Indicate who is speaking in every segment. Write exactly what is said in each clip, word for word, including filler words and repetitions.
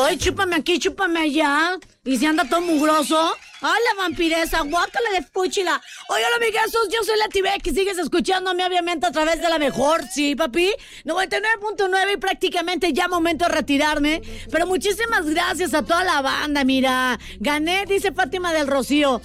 Speaker 1: Ay, chúpame aquí, chúpame allá. Y si anda todo mugroso. ¡Ay, la vampiresa! ¡Guácala de fúchila! Oigan, amigazos, yo soy Leti Beck y sigues escuchándome, obviamente, a través de la mejor, sí, papi. noventa y nueve punto nueve y prácticamente ya momento de retirarme. Pero muchísimas gracias a toda la banda, mira. Gané, dice Fátima del Rocío.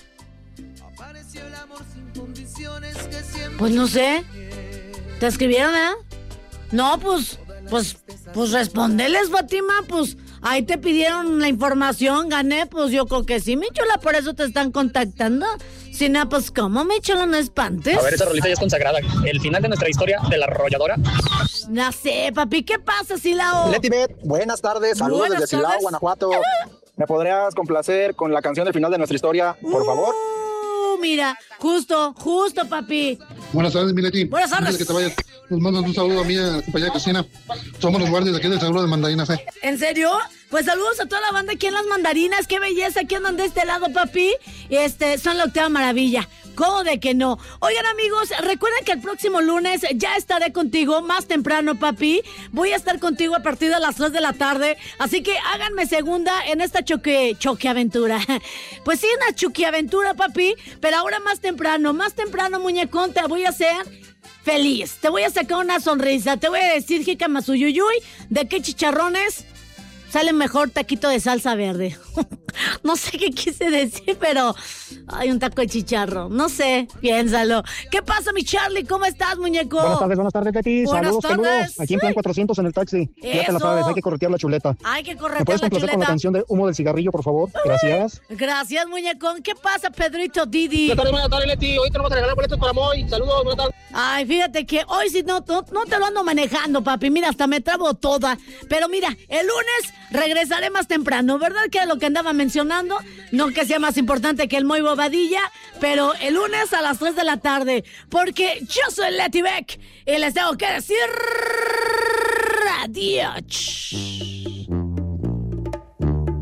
Speaker 1: Pues no sé. ¿Te escribieron, eh? No, pues, pues, pues respondeles, Fátima, pues... Ahí te pidieron la información, gané, pues yo creo que sí, mi chula, por eso te están contactando. Si no, pues ¿cómo, mi chula, no espantes?
Speaker 2: A ver, esa rolita ya es consagrada. El final de nuestra historia de la arrolladora.
Speaker 1: No sé, papi, ¿qué pasa, Silao?
Speaker 3: Leti Bet, buenas tardes, saludos
Speaker 1: Buenas
Speaker 3: desde Silao,
Speaker 1: tardes.
Speaker 3: Guanajuato. ¿Me podrías complacer con la canción del final de nuestra historia, por
Speaker 1: uh,
Speaker 3: favor?
Speaker 1: Mira, justo, justo, papi.
Speaker 4: Buenas tardes, mi Leti.
Speaker 1: Buenas tardes.
Speaker 4: Antes de que te vayas, nos mandas un saludo a mí, a la compañía Cristina. Somos los guardias de aquí del seguro de mandarinas, ¿eh?
Speaker 1: ¿En serio? Pues saludos a toda la banda aquí en Las Mandarinas. ¡Qué belleza! ¿Qué andan de este lado, papi? Este, son la octava maravilla. ¿Cómo de que no? Oigan, amigos, recuerden que el próximo lunes ya estaré contigo más temprano, papi. Voy a estar contigo a partir de las tres de la tarde. Así que háganme segunda en esta choque, choque aventura. Pues sí, una choque aventura, papi. Pero ahora más temprano, más temprano, muñecón, te voy a hacer... feliz. Te voy a sacar una sonrisa. Te voy a decir, jicamasuyuyuy, de qué chicharrones sale mejor taquito de salsa verde. No sé qué quise decir, pero hay un taco de chicharro. No sé, piénsalo. ¿Qué pasa, mi Charlie? ¿Cómo estás, muñeco?
Speaker 5: Buenas tardes, buenas tardes, Leti.
Speaker 1: Buenas
Speaker 5: Saludos,
Speaker 1: tardes.
Speaker 5: saludos. Aquí en plan cuatrocientos en el taxi. Ya te la
Speaker 1: Eso.
Speaker 5: sabes, hay que corretear la chuleta.
Speaker 1: Hay que
Speaker 5: ¿Me
Speaker 1: corretear
Speaker 5: puedes
Speaker 1: la
Speaker 5: complacer con la
Speaker 1: chuleta.
Speaker 5: canción de Humo del Cigarrillo, por favor? Gracias.
Speaker 1: Gracias, muñecón. ¿Qué pasa, Pedrito Didi?
Speaker 2: Buenas tardes, buenas tardes, Leti. Hoy tenemos que regalar boletos para Moy. Saludos, buenas tardes.
Speaker 1: Ay, fíjate que hoy sí no, no, no te lo ando manejando, papi. Mira, hasta me trabo toda. Pero mira, el lunes regresaré más temprano, ¿verdad? Que era lo que andaba mencionando. No que sea más importante que el Moy Bobadilla, pero el lunes a las tres de la tarde. Porque yo soy Leti Beck y les tengo que decir adiós.